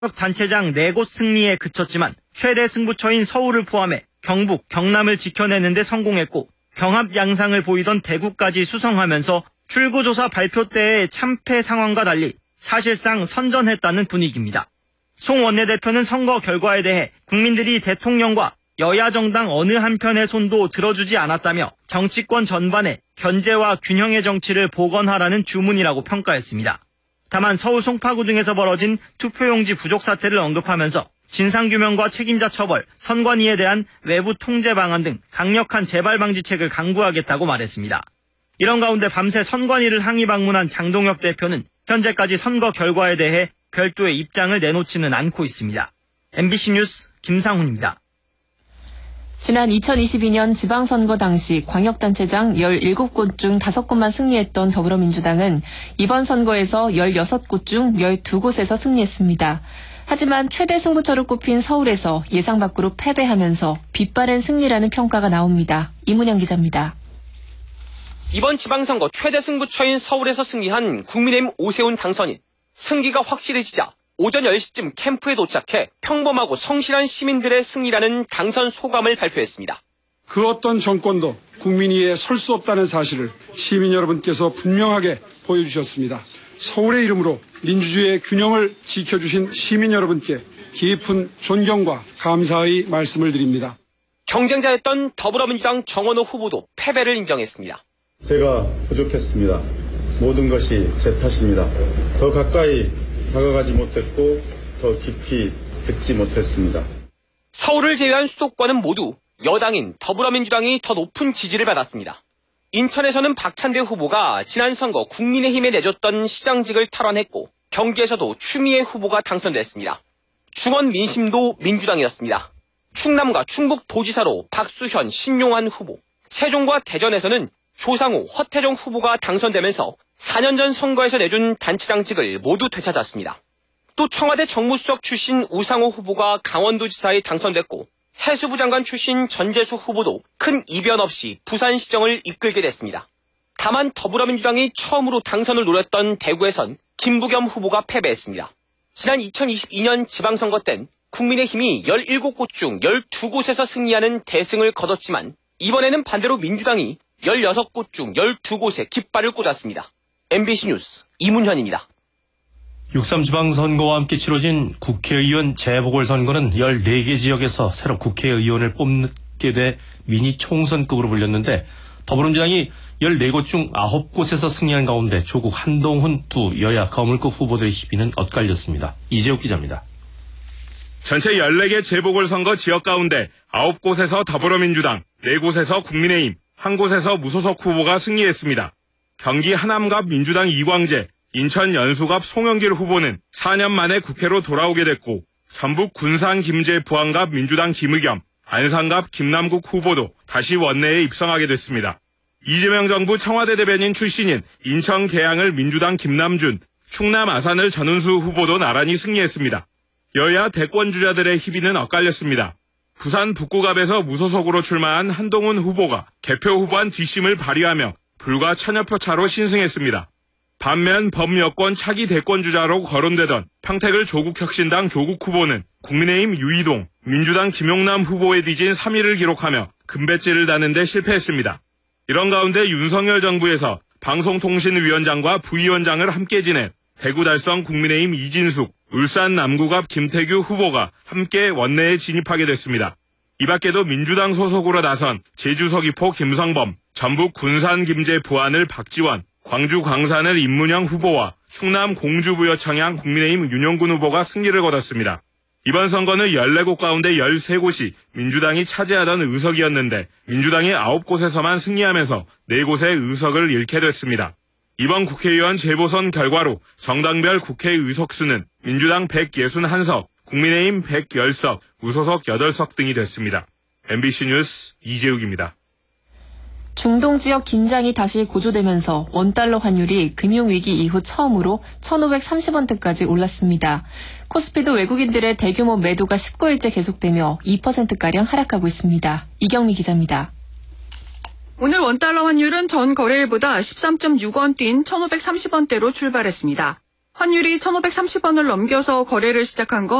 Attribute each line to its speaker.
Speaker 1: 단체장 4곳 승리에 그쳤지만 최대 승부처인 서울을 포함해 경북, 경남을 지켜내는 데 성공했고 경합 양상을 보이던 대구까지 수성하면서 출구조사 발표 때의 참패 상황과 달리 사실상 선전했다는 분위기입니다. 송 원내대표는 선거 결과에 대해 국민들이 대통령과 여야 정당 어느 한편의 손도 들어주지 않았다며 정치권 전반에 견제와 균형의 정치를 복원하라는 주문이라고 평가했습니다. 다만 서울 송파구 등에서 벌어진 투표용지 부족 사태를 언급하면서 진상규명과 책임자 처벌, 선관위에 대한 외부 통제 방안 등 강력한 재발 방지책을 강구하겠다고 말했습니다. 이런 가운데 밤새 선관위를 항의 방문한 장동혁 대표는 현재까지 선거 결과에 대해 별도의 입장을 내놓지는 않고 있습니다. MBC 뉴스 김상훈입니다.
Speaker 2: 지난 2022년 지방선거 당시 광역단체장 17곳 중 5곳만 승리했던 더불어민주당은 이번 선거에서 16곳 중 12곳에서 승리했습니다. 하지만 최대 승부처로 꼽힌 서울에서 예상 밖으로 패배하면서 빛바랜 승리라는 평가가 나옵니다. 이문영 기자입니다.
Speaker 3: 이번 지방선거 최대 승부처인 서울에서 승리한 국민의힘 오세훈 당선인. 승기가 확실해지자 오전 10시쯤 캠프에 도착해 평범하고 성실한 시민들의 승리라는 당선 소감을 발표했습니다.
Speaker 4: 그 어떤 정권도 국민 위에 설 수 없다는 사실을 시민 여러분께서 분명하게 보여주셨습니다. 서울의 이름으로 민주주의의 균형을 지켜주신 시민 여러분께 깊은 존경과 감사의 말씀을 드립니다.
Speaker 3: 경쟁자였던 더불어민주당 정원호 후보도 패배를 인정했습니다.
Speaker 5: 제가 부족했습니다. 모든 것이 제 탓입니다. 더 가까이 다가가지 못했고 더 깊이 듣지 못했습니다.
Speaker 3: 서울을 제외한 수도권은 모두 여당인 더불어민주당이 더 높은 지지를 받았습니다. 인천에서는 박찬대 후보가 지난 선거 국민의힘에 내줬던 시장직을 탈환했고 경기에서도 추미애 후보가 당선됐습니다. 중원 민심도 민주당이었습니다. 충남과 충북 도지사로 박수현, 신용환 후보, 세종과 대전에서는 조상우, 허태정 후보가 당선되면서 4년 전 선거에서 내준 단체장직을 모두 되찾았습니다. 또 청와대 정무수석 출신 우상호 후보가 강원도지사에 당선됐고 해수부 장관 출신 전재수 후보도 큰 이변 없이 부산시정을 이끌게 됐습니다. 다만 더불어민주당이 처음으로 당선을 노렸던 대구에선 김부겸 후보가 패배했습니다. 지난 2022년 지방선거 땐 국민의힘이 17곳 중 12곳에서 승리하는 대승을 거뒀지만 이번에는 반대로 민주당이 16곳 중 12곳에 깃발을 꽂았습니다. MBC 뉴스 이문현입니다.
Speaker 6: 6.3 지방선거와 함께 치러진 국회의원 재보궐선거는 14개 지역에서 새로 국회의원을 뽑게 돼 미니 총선급으로 불렸는데 더불어민주당이 14곳 중 9곳에서 승리한 가운데 조국 한동훈 두 여야 거물급 후보들의 희비는 엇갈렸습니다. 이재욱 기자입니다.
Speaker 7: 전체 14개 재보궐선거 지역 가운데 9곳에서 더불어민주당, 4곳에서 국민의힘, 1곳에서 무소속 후보가 승리했습니다. 경기 하남갑 민주당 이광재, 인천 연수갑 송영길 후보는 4년 만에 국회로 돌아오게 됐고 전북 군산 김제 부안갑 민주당 김의겸, 안산갑 김남국 후보도 다시 원내에 입성하게 됐습니다. 이재명 정부 청와대 대변인 출신인 인천 계양을 민주당 김남준, 충남 아산을 전은수 후보도 나란히 승리했습니다. 여야 대권주자들의 희비는 엇갈렸습니다. 부산 북구갑에서 무소속으로 출마한 한동훈 후보가 개표 후보한 뒷심을 발휘하며 불과 1000여 표 차로 신승했습니다. 반면 범여권 차기 대권주자로 거론되던 평택을 조국혁신당 조국 후보는 국민의힘 유이동, 민주당 김용남 후보에 뒤진 3위를 기록하며 금배지를 다는 데 실패했습니다. 이런 가운데 윤석열 정부에서 방송통신위원장과 부위원장을 함께 지낸 대구 달성 국민의힘 이진숙, 울산 남구갑 김태규 후보가 함께 원내에 진입하게 됐습니다. 이 밖에도 민주당 소속으로 나선 제주 서귀포 김성범, 전북 군산 김제 부안을 박지원, 광주 광산을 임문영 후보와 충남 공주부여청양 국민의힘 윤용군 후보가 승리를 거뒀습니다. 이번 선거는 14곳 가운데 13곳이 민주당이 차지하던 의석이었는데 민주당이 9곳에서만 승리하면서 4곳의 의석을 잃게 됐습니다. 이번 국회의원 재보선 결과로 정당별 국회 의석수는 민주당 161석, 국민의힘 110석, 무소속 8석 등이 됐습니다. MBC 뉴스 이재욱입니다.
Speaker 2: 중동 지역 긴장이 다시 고조되면서 원달러 환율이 금융위기 이후 처음으로 1,530원대까지 올랐습니다. 코스피도 외국인들의 대규모 매도가 19일째 계속되며 2%가량 하락하고 있습니다. 이경미 기자입니다.
Speaker 8: 오늘 원달러 환율은 전 거래일보다 13.6원 뛴 1,530원대로 출발했습니다. 환율이 1,530원을 넘겨서 거래를 시작한 건